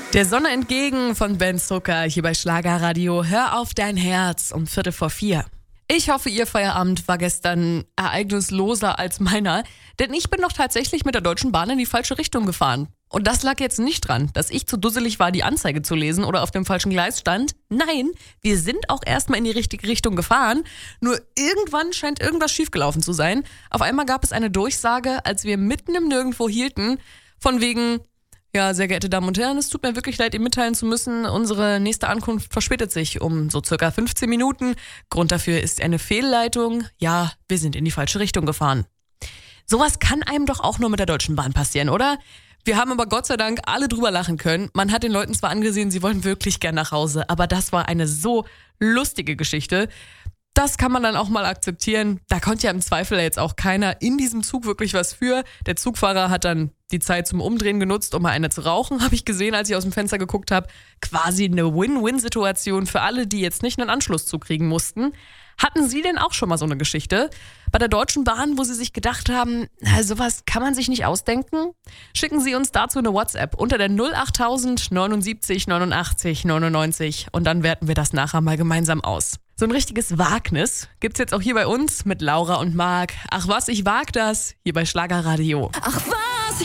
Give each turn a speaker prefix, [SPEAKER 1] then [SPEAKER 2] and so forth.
[SPEAKER 1] Der Sonne entgegen von Ben Zucker hier bei Schlagerradio. Hör auf dein Herz um 3:45. Ich hoffe, Ihr Feierabend war gestern ereignisloser als meiner, denn ich bin doch tatsächlich mit der Deutschen Bahn in die falsche Richtung gefahren. Und das lag jetzt nicht dran, dass ich zu dusselig war, die Anzeige zu lesen oder auf dem falschen Gleis stand. Nein, wir sind auch erstmal in die richtige Richtung gefahren. Nur irgendwann scheint irgendwas schiefgelaufen zu sein. Auf einmal gab es eine Durchsage, als wir mitten im Nirgendwo hielten, von wegen: Ja, sehr geehrte Damen und Herren, es tut mir wirklich leid, Ihnen mitteilen zu müssen, unsere nächste Ankunft verspätet sich um so circa 15 Minuten. Grund dafür ist eine Fehlleitung. Ja, wir sind in die falsche Richtung gefahren. Sowas kann einem doch auch nur mit der Deutschen Bahn passieren, oder? Wir haben aber Gott sei Dank alle drüber lachen können. Man hat den Leuten zwar angesehen, sie wollen wirklich gern nach Hause, aber das war eine so lustige Geschichte. Das kann man dann auch mal akzeptieren. Da konnte ja im Zweifel jetzt auch keiner in diesem Zug wirklich was für. Der Zugfahrer hat dann die Zeit zum Umdrehen genutzt, um mal eine zu rauchen, habe ich gesehen, als ich aus dem Fenster geguckt habe. Quasi eine Win-Win-Situation für alle, die jetzt nicht einen Anschlusszug kriegen mussten. Hatten Sie denn auch schon mal so eine Geschichte bei der Deutschen Bahn, wo Sie sich gedacht haben, sowas kann man sich nicht ausdenken? Schicken Sie uns dazu eine WhatsApp unter der 08000 79 89 99 und dann werten wir das nachher mal gemeinsam aus. So ein richtiges Wagnis gibt's jetzt auch hier bei uns mit Laura und Marc. Ach was, ich wag das, hier bei Schlagerradio.
[SPEAKER 2] Ach was!